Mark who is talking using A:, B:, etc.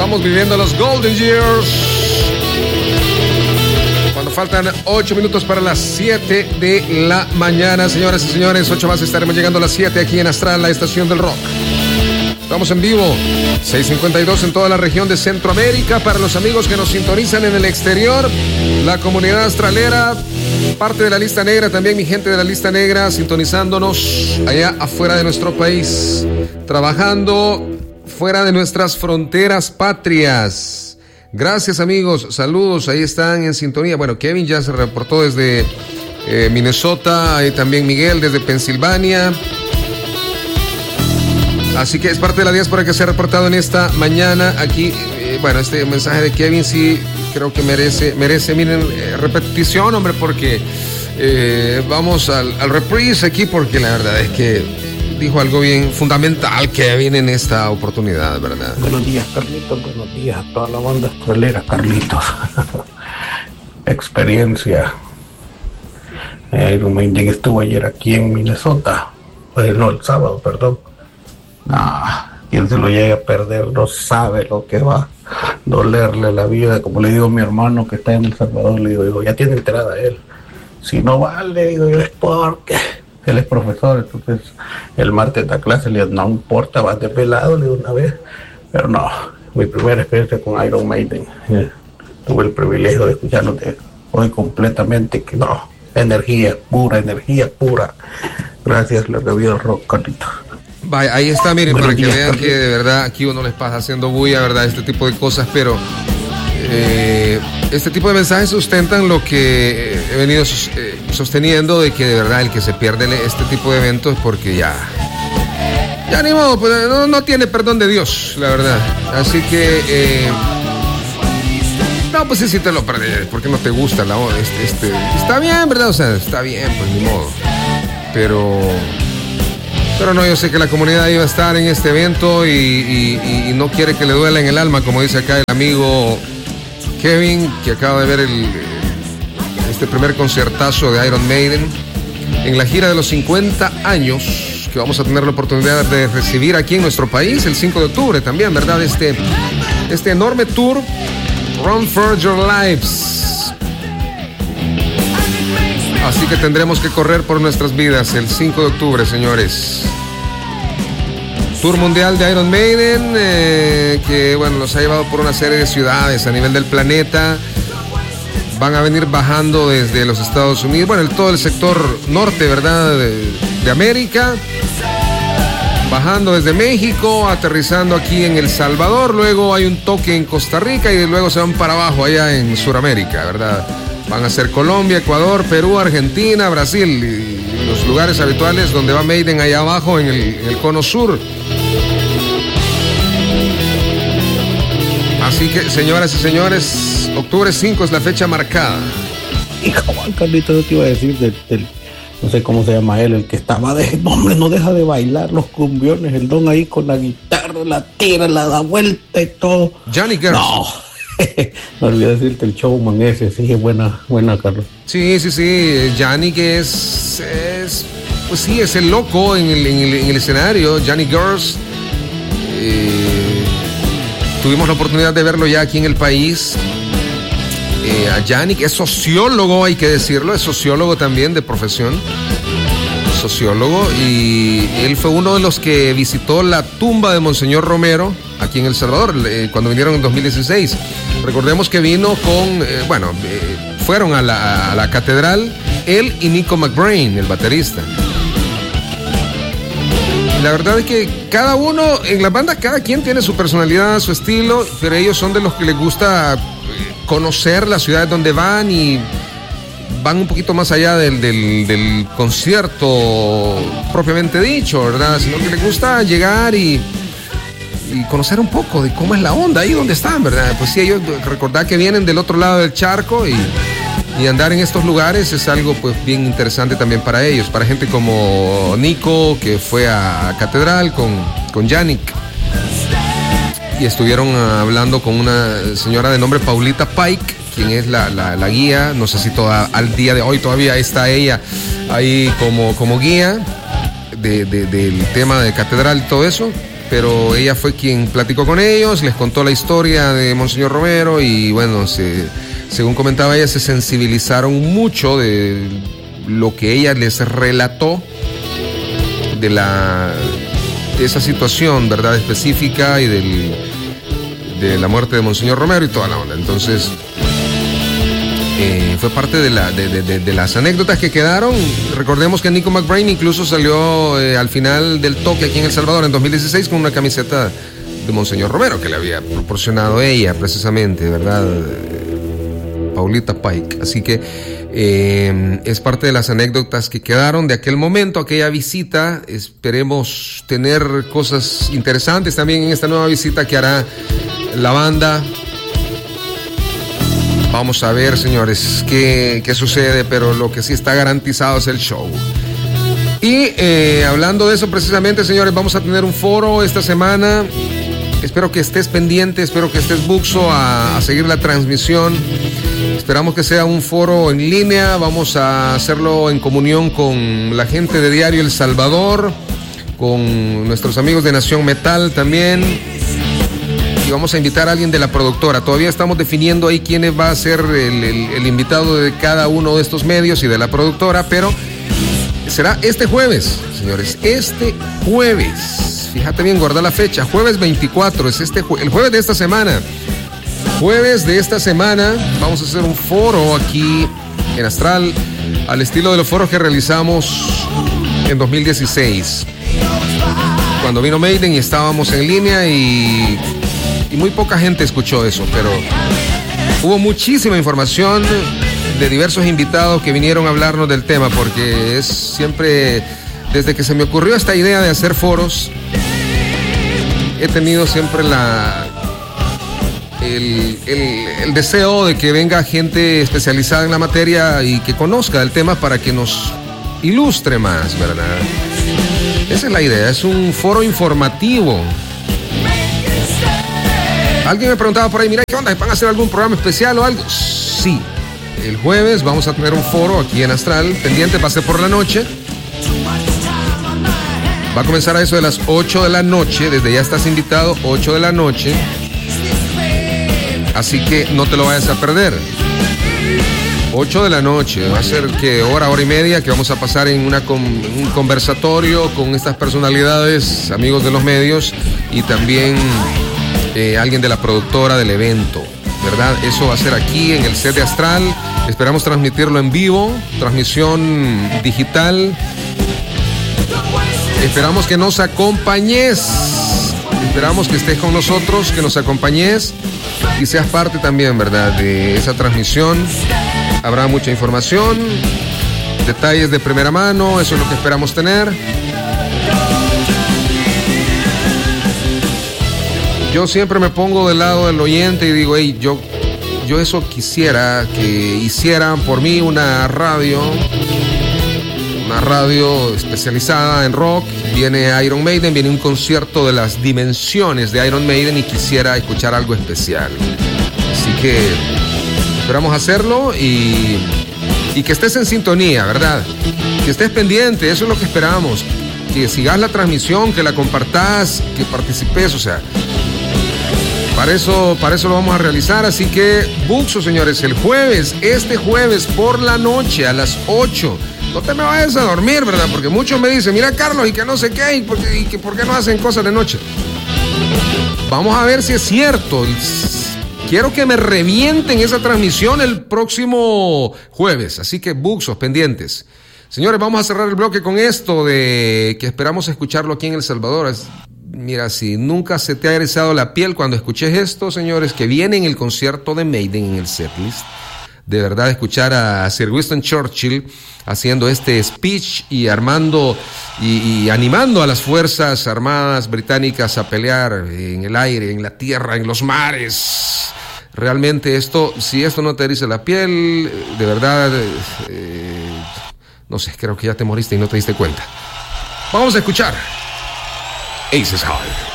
A: Estamos viviendo los Golden Years. Cuando faltan 8 minutos para las 7 de la mañana, señoras y señores, 8 más estaremos llegando a las 7 aquí en Astral, la estación del rock. Estamos en vivo, 6:52 en toda la región de Centroamérica. Para los amigos que nos sintonizan en el exterior, la comunidad astralera, parte de la lista negra, también mi gente de la lista negra, sintonizándonos allá afuera de nuestro país, trabajando fuera de nuestras fronteras patrias. Gracias, amigos, saludos, ahí están en sintonía. Bueno, Kevin ya se reportó desde Minnesota, ahí también Miguel desde Pensilvania. Así que es parte de la diáspora que se ha reportado en esta mañana aquí. Bueno, este mensaje de Kevin sí creo que merece, miren, repetición, hombre, porque vamos al reprise aquí, porque la verdad es que dijo algo bien fundamental Kevin en esta oportunidad, ¿verdad?
B: Buenos días, Carlitos, buenos días a toda la banda astralera, Carlitos. Experiencia. Iron Maiden estuvo ayer aquí en Minnesota. No, el sábado, perdón. Quien se lo llegue a perder no sabe lo que va a dolerle la vida. Como le digo a mi hermano que está en El Salvador, le digo, ya tiene enterada él. Si no vale, digo yo, es porque él es profesor, entonces el martes da clase, le digo, no importa, vas desvelado, le digo una vez. Pero no, mi primera experiencia con Iron Maiden, tuve el privilegio de escucharlo de hoy completamente, que no, energía pura. Gracias, la bebida rock, Carlitos.
A: Vaya, ahí está, miren, para que vean que de verdad aquí uno les pasa haciendo bulla, ¿verdad? Este tipo de cosas, pero este tipo de mensajes sustentan lo que he venido sosteniendo, de que de verdad el que se pierde este tipo de eventos porque ya ni modo, pues, no tiene perdón de Dios, la verdad. Así que no, pues sí te lo perdés porque no te gusta está bien, ¿verdad? O sea, está bien, pues ni modo. Pero no, yo sé que la comunidad iba a estar en este evento y no quiere que le duela en el alma, como dice acá el amigo Kevin, que acaba de ver este primer concertazo de Iron Maiden en la gira de los 50 años que vamos a tener la oportunidad de recibir aquí en nuestro país el 5 de octubre también, ¿verdad? Este enorme tour, Run for Your Lives. Así que tendremos que correr por nuestras vidas el 5 de octubre, señores. Tour mundial de Iron Maiden, que bueno, los ha llevado por una serie de ciudades a nivel del planeta. Van a venir bajando desde los Estados Unidos, bueno, todo el sector norte, ¿verdad? De América. Bajando desde México, aterrizando aquí en El Salvador. Luego hay un toque en Costa Rica y luego se van para abajo allá en Sudamérica, ¿verdad? Van a ser Colombia, Ecuador, Perú, Argentina, Brasil y los lugares habituales donde va Maiden allá abajo en el cono sur. Así que, señoras y señores, octubre 5 es la fecha marcada.
B: Y Juan Carlitos, yo te iba a decir del no sé cómo se llama él, el que estaba hombre, no deja de bailar los cumbiones, el don ahí con la guitarra, la tira, la da vuelta y todo.
A: Johnny Girls.
B: No. Me olvidé decirte el showman ese, sí, buena, Carlos.
A: Sí, Johnny, que es pues sí, es el loco en el escenario, Johnny Girls. Tuvimos la oportunidad de verlo ya aquí en el país. A Johnny, que es sociólogo, hay que decirlo, es sociólogo también de profesión. Sociólogo, y él fue uno de los que visitó la tumba de Monseñor Romero aquí en El Salvador, cuando vinieron en 2016. Recordemos que vino fueron a la catedral, él y Nico McBrain, el baterista. La verdad es que cada uno, en la banda, cada quien tiene su personalidad, su estilo, pero ellos son de los que les gusta conocer las ciudades donde van y van un poquito más allá del concierto propiamente dicho, ¿verdad? Sino que les gusta llegar y conocer un poco de cómo es la onda ahí donde están, ¿verdad? Pues sí, ellos recordar que vienen del otro lado del charco y andar en estos lugares es algo pues bien interesante también para ellos, para gente como Nico, que fue a Catedral con Yannick. Y estuvieron hablando con una señora de nombre Paulita Pike, quien es la guía. No sé si al día de hoy todavía está ella ahí como guía del tema de Catedral y todo eso. pero ella fue quien platicó con ellos, les contó la historia de Monseñor Romero y bueno, según comentaba ella, se sensibilizaron mucho de lo que ella les relató de esa situación, ¿verdad?, específica y de la muerte de Monseñor Romero y toda la onda. Entonces, fue parte de las anécdotas que quedaron. Recordemos que Nico McBrain incluso salió al final del toque aquí en El Salvador en 2016 con una camiseta de Monseñor Romero que le había proporcionado ella precisamente, ¿verdad?, Paulita Pike. Así que es parte de las anécdotas que quedaron de aquel momento, aquella visita. Esperemos tener cosas interesantes también en esta nueva visita que hará la banda. Vamos a ver, señores, qué sucede, pero lo que sí está garantizado es el show. Y hablando de eso precisamente, señores, vamos a tener un foro esta semana. Espero que estés pendiente, espero que estés buxo a seguir la transmisión. Esperamos que sea un foro en línea. Vamos a hacerlo en comunión con la gente de Diario El Salvador, con nuestros amigos de Nación Metal también. Y vamos a invitar a alguien de la productora. Todavía estamos definiendo ahí quién va a ser el invitado de cada uno de estos medios y de la productora, pero será este jueves, señores, este jueves. Fíjate bien, guarda la fecha, jueves 24, es el jueves de esta semana. Jueves de esta semana vamos a hacer un foro aquí en Astral, al estilo de los foros que realizamos en 2016. Cuando vino Maiden y estábamos en línea y muy poca gente escuchó eso, pero hubo muchísima información de diversos invitados que vinieron a hablarnos del tema, porque es siempre, desde que se me ocurrió esta idea de hacer foros, he tenido siempre el deseo de que venga gente especializada en la materia y que conozca el tema para que nos ilustre más, ¿verdad? Esa es la idea, es un foro informativo. Alguien me preguntaba por ahí, mira, ¿qué onda? ¿Van a hacer algún programa especial o algo? Sí, el jueves vamos a tener un foro aquí en Astral, pendiente, va a ser por la noche. Va a comenzar a eso de las 8 de la noche, desde ya estás invitado, 8 de la noche. Así que no te lo vayas a perder. 8 de la noche, va a ser que hora y media que vamos a pasar en un conversatorio con estas personalidades, amigos de los medios y también alguien de la productora del evento, ¿verdad? Eso va a ser aquí en el set de Astral. Esperamos transmitirlo en vivo, transmisión digital. Esperamos que nos acompañes. Esperamos que estés con nosotros, que nos acompañes y seas parte también, ¿verdad?, de esa transmisión. Habrá mucha información, detalles de primera mano, eso es lo que esperamos tener. Yo siempre me pongo del lado del oyente y digo, hey, yo eso quisiera que hicieran por mí una radio especializada en rock. Viene Iron Maiden, viene un concierto de las dimensiones de Iron Maiden y quisiera escuchar algo especial. Así que esperamos hacerlo y que estés en sintonía, ¿verdad? Que estés pendiente, eso es lo que esperamos. Que sigas la transmisión, que la compartas, que participes, o sea, para eso lo vamos a realizar. Así que, buxo, señores, este jueves por la noche a las 8. No te me vayas a dormir, ¿verdad? Porque muchos me dicen, mira, Carlos, y que no sé qué, y que por qué no hacen cosas de noche. Vamos a ver si es cierto. Quiero que me revienten esa transmisión el próximo jueves. Así que, buxos, pendientes. Señores, vamos a cerrar el bloque con esto de que esperamos escucharlo aquí en El Salvador. Mira, si nunca se te ha erizado la piel cuando escuches esto, señores, que viene en el concierto de Maiden en el setlist. De verdad, escuchar a Sir Winston Churchill haciendo este speech y armando y animando a las fuerzas armadas británicas a pelear en el aire, en la tierra, en los mares. Realmente si esto no te eriza la piel, de verdad, no sé, creo que ya te moriste y no te diste cuenta. Vamos a escuchar Aces High.